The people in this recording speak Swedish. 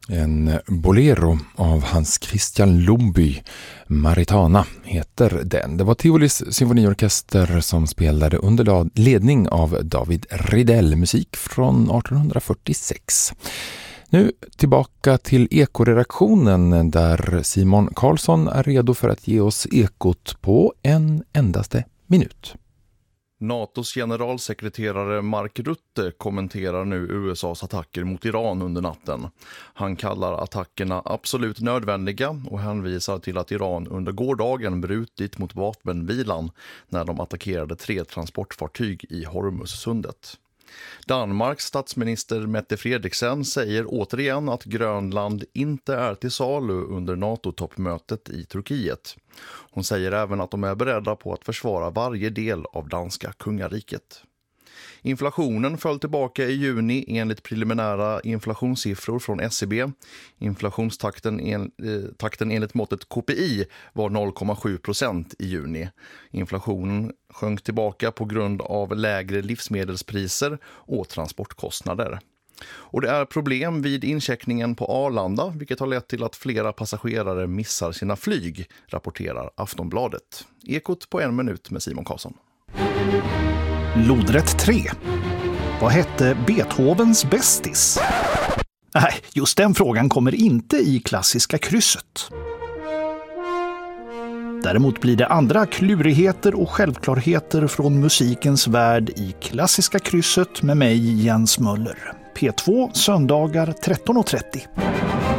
En bolero av Hans Christian Lumbye, Maritana heter den. Det var Tivolis symfoniorkester som spelade under ledning av David Riedel, musik från 1846. Nu tillbaka till ekoredaktionen där Simon Karlsson är redo för att ge oss ekot på en endaste minut. NATOs generalsekreterare Mark Rutte kommenterar nu USAs attacker mot Iran under natten. Han kallar attackerna absolut nödvändiga och hänvisar till att Iran under gårdagen brutit mot vapenvilan när de attackerade 3 transportfartyg i Hormuzsundet. Danmarks statsminister Mette Frederiksen säger återigen att Grönland inte är till salu under NATO-toppmötet i Turkiet. Hon säger även att de är beredda på att försvara varje del av danska kungariket. Inflationen föll tillbaka i juni enligt preliminära inflationssiffror från SCB. Inflationstakten enligt måttet KPI var 0,7% i juni. Inflationen sjönk tillbaka på grund av lägre livsmedelspriser och transportkostnader. Och det är problem vid incheckningen på Arlanda, vilket har lett till att flera passagerare missar sina flyg, rapporterar Aftonbladet. Ekot på 1 minut med Simon Karlsson. Lodrätt 3. Vad hette Beethovens bästis? Nej, just den frågan kommer inte i klassiska krysset. Däremot blir det andra klurigheter och självklarheter från musikens värld i klassiska krysset med mig, Jens Möller. P2 söndagar 13.30.